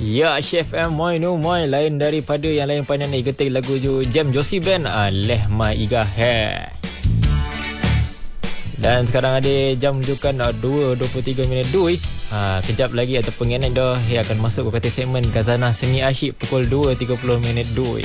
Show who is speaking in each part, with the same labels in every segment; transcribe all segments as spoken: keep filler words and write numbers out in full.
Speaker 1: Ya, Chef M Moi no moi lain daripada yang lain panjang ni ketik lagu ju Jam Josie Band ah, Leh Ma Iga He. Dan sekarang ada jam menunjukkan uh, dua dua puluh tiga minit dui. Ha, kejap lagi atau pengenek dah dia akan masuk ke kata segmen Khazanah Seni Asyik pukul dua tiga puluh minit dui.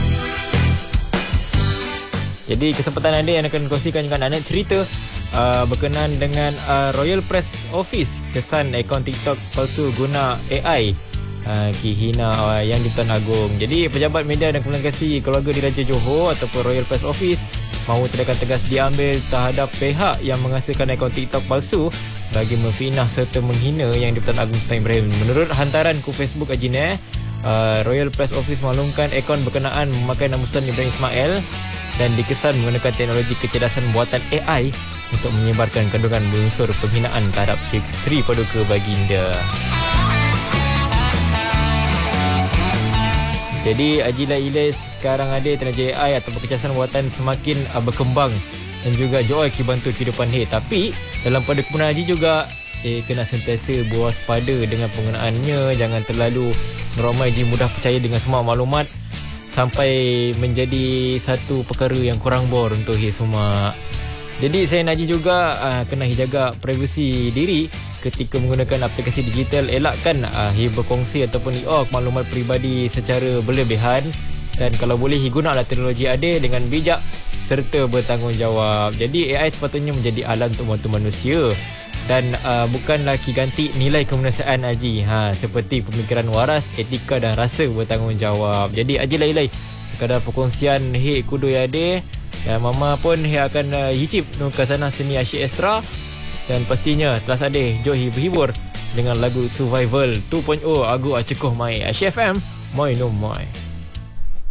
Speaker 1: Jadi kesempatan anda yang akan kongsikan dengan anak cerita uh, berkenaan dengan uh, Royal Press Office kesan akaun TikTok palsu guna A I. Uh, Kihina uh, yang di Pertuan Agong. Jadi pejabat media dan komunikasi keluarga Diraja Johor ataupun Royal Press Office mahu tindakan tegas diambil terhadap pihak yang menghasilkan akaun TikTok palsu bagi memfitnah serta menghina yang di Pertuan Agong Sultan Ibrahim. Menurut hantaran ku Facebook Ajine, uh, Royal Press Office maklumkan akaun berkenaan memakai nama Sultan Ibrahim Ismail dan dikesan menggunakan teknologi kecerdasan buatan A I untuk menyebarkan kandungan berunsur penghinaan terhadap Sri Paduka Baginda. Jadi Ajila Ilis sekarang ada teknologi A I atau kecerdasan buatan semakin uh, berkembang dan juga joy bantu kehidupan he. Tapi dalam pada kepunahan haji juga eh, kena sentiasa berwaspada dengan penggunaannya. Jangan terlalu meramai haji mudah percaya dengan semua maklumat sampai menjadi satu perkara yang kurang bor untuk he semua. Jadi saya Naji juga uh, kena jaga privasi diri ketika menggunakan aplikasi digital. Elakkan uh, he berkongsi ataupun i-off maklumat peribadi secara berlebihan. Dan kalau boleh he gunalah teknologi ada dengan bijak serta bertanggungjawab. Jadi A I sepatutnya menjadi alat untuk membantu manusia dan uh, bukanlah ganti nilai kemanusiaan Haji. Ha, seperti pemikiran waras, etika dan rasa bertanggungjawab. Jadi Haji Lailai sekadar perkongsian he kudu ada. Dan Mama pun dia akan uh, hicip Khazanah Seni Asyik Extra. Dan pastinya telah sadih Johi berhibur dengan lagu Survival dua titik kosong Agu Acekoh Mai. Chef M Moi no Moi.